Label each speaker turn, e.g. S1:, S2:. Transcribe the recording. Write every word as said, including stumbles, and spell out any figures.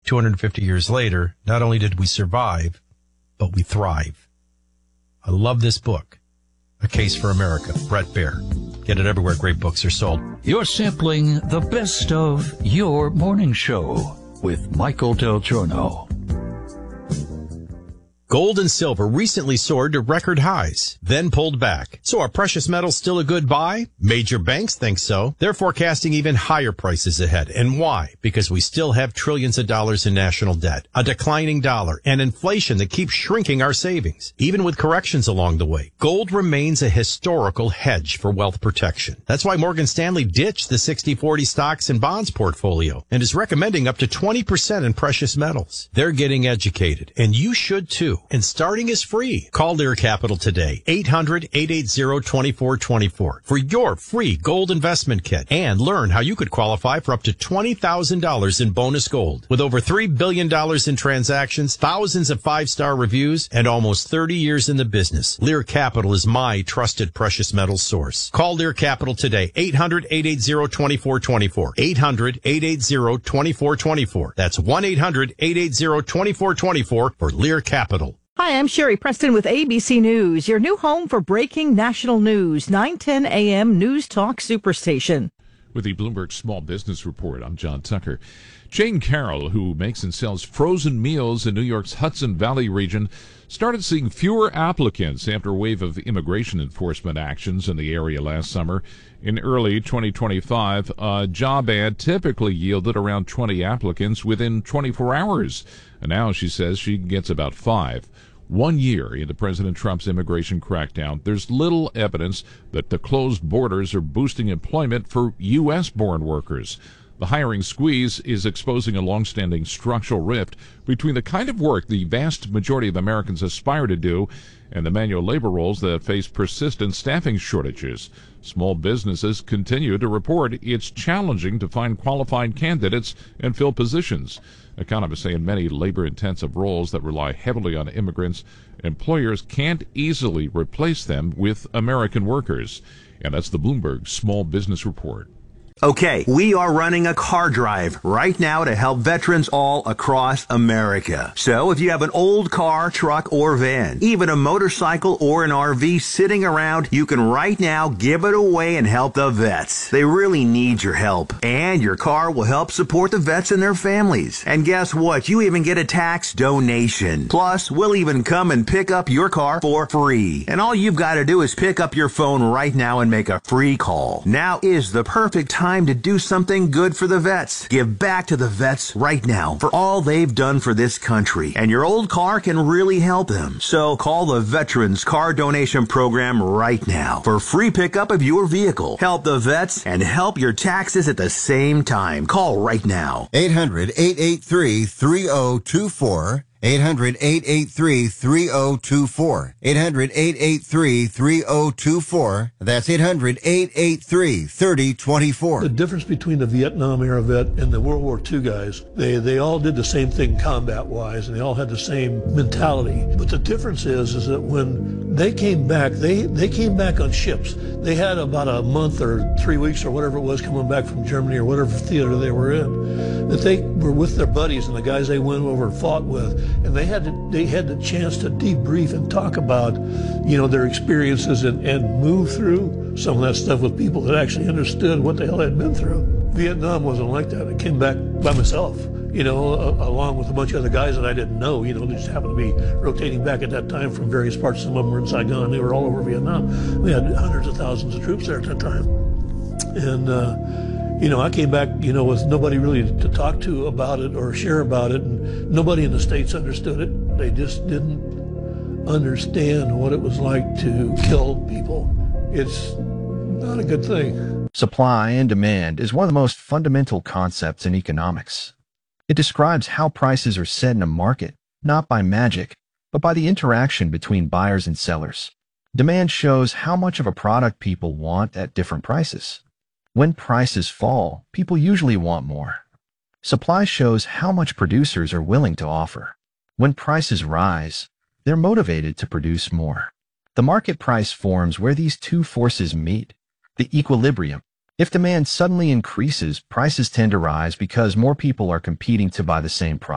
S1: two hundred fifty years later, not only did we survive, but we thrive. I love this book, A Case for America, Bret Baier. Get it everywhere great books are sold.
S2: You're sampling the best of Your Morning Show with Michael Del Giorno.
S1: Gold and silver recently soared to record highs, then pulled back. So are precious metals still a good buy? Major banks think so. They're forecasting even higher prices ahead. And why? Because we still have trillions of dollars in national debt, a declining dollar, and inflation that keeps shrinking our savings. Even with corrections along the way, gold remains a historical hedge for wealth protection. That's why Morgan Stanley ditched the sixty forty stocks and bonds portfolio and is recommending up to twenty percent in precious metals. They're getting educated, and you should too. And starting is free. Call Lear Capital today, eight hundred, eight eight zero, two four two four for your free gold investment kit and learn how you could qualify for up to twenty thousand dollars in bonus gold. With over three billion dollars in transactions, thousands of five-star reviews, and almost thirty years in the business, Lear Capital is my trusted precious metals source. Call Lear Capital today, eight hundred, eight eight zero, two four two four, eight hundred, eight eight zero, two four two four. That's one eight hundred, eight eight zero, two four two four for Lear Capital.
S3: Hi, I'm Sherry Preston with A B C News, your new home for breaking national news, nine ten a.m. News Talk Superstation.
S4: With the Bloomberg Small Business Report, I'm John Tucker. Jane Carroll, who makes and sells frozen meals in New York's Hudson Valley region, started seeing fewer applicants after a wave of immigration enforcement actions in the area last summer. In early twenty twenty-five, a job ad typically yielded around twenty applicants within twenty-four hours. And now she says she gets about five. One year into President Trump's immigration crackdown, there's little evidence that the closed borders are boosting employment for U S-born workers. The hiring squeeze is exposing a long-standing structural rift between the kind of work the vast majority of Americans aspire to do and the manual labor roles that face persistent staffing shortages. Small businesses continue to report it's challenging to find qualified candidates and fill positions. Economists say in many labor-intensive roles that rely heavily on immigrants, employers can't easily replace them with American workers. And that's the Bloomberg Small Business Report.
S5: Okay, we are running a car drive right now to help veterans all across America. So if you have an old car, truck, or van, even a motorcycle or an R V sitting around, you can right now give it away and help the vets. They really need your help. And your car will help support the vets and their families. And guess what? You even get a tax donation. Plus, we'll even come and pick up your car for free. And all you've got to do is pick up your phone right now and make a free call. Now is the perfect time to do something good for the vets. Give back to the vets right now for all they've done for this country. And your old car can really help them. So call the Veterans Car Donation Program right now for free pickup of your vehicle. Help the vets and help your taxes at the same time. Call right now.
S6: eight hundred, eight eight three, three oh two four. eight hundred, eight eight three, three oh two four. eight hundred, eight eight three, three oh two four. That's eight hundred, eight eight three, three oh two four.
S7: The difference between the Vietnam era vet and the World War Two guys, they, they all did the same thing combat-wise, and they all had the same mentality. But the difference is, is that when they came back, they, they came back on ships. They had about a month or three weeks or whatever it was coming back from Germany or whatever theater they were in, that they were with their buddies and the guys they went over and fought with, and they had to, they had the chance to debrief and talk about, you know, their experiences and, and move through some of that stuff with people that actually understood what the hell they'd been through. Vietnam wasn't like that. I came back by myself, you know, a, along with a bunch of other guys that I didn't know. You know, they just happened to be rotating back at that time from various parts. Some of them were in Saigon. They were all over Vietnam. We had hundreds of thousands of troops there at that time. And, uh, you know, I came back, you know, with nobody really to talk to about it or share about it, and nobody in the States understood it. They just didn't understand what it was like to kill people. It's not a good thing.
S8: Supply and demand is one of the most fundamental concepts in economics. It describes how prices are set in a market, not by magic, but by the interaction between buyers and sellers. Demand shows how much of a product people want at different prices. When prices fall, people usually want more. Supply shows how much producers are willing to offer. When prices rise, they're motivated to produce more. The market price forms where these two forces meet, the equilibrium. If demand suddenly increases, prices tend to rise because more people are competing to buy the same product.